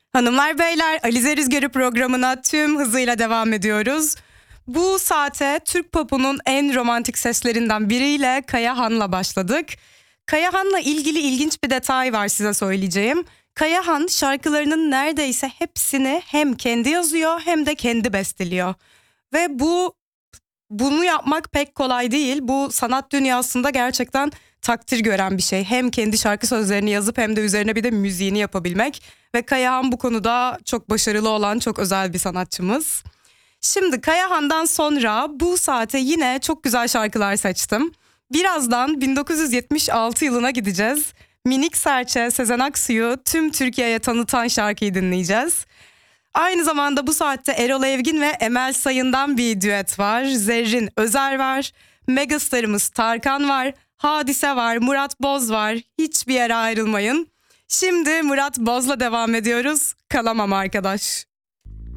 Hanımlar beyler, Alize Rüzgarı programına tüm hızıyla devam ediyoruz. Bu saate Türk popunun en romantik seslerinden biriyle Kayahan'la başladık. Kayahan'la ilgili ilginç bir detay var size söyleyeceğim. Kayahan şarkılarının neredeyse hepsini hem kendi yazıyor hem de kendi besteliyor. Ve bunu yapmak pek kolay değil. Bu sanat dünyasında gerçekten takdir gören bir şey. Hem kendi şarkı sözlerini yazıp hem de üzerine bir de müziğini yapabilmek. Ve Kayahan bu konuda çok başarılı olan çok özel bir sanatçımız. Şimdi Kayahan'dan sonra bu saate yine çok güzel şarkılar seçtim. Birazdan 1976 yılına gideceğiz. Minik Serçe Sezen Aksu'yu tüm Türkiye'ye tanıtan şarkıyı dinleyeceğiz. Aynı zamanda bu saatte Erol Evgin ve Emel Sayın'dan bir düet var. Zerrin Özer var. Megastarımız Tarkan var. Hadise var. Murat Boz var. Hiçbir yere ayrılmayın. Şimdi Murat Boz'la devam ediyoruz. Kalamam arkadaş.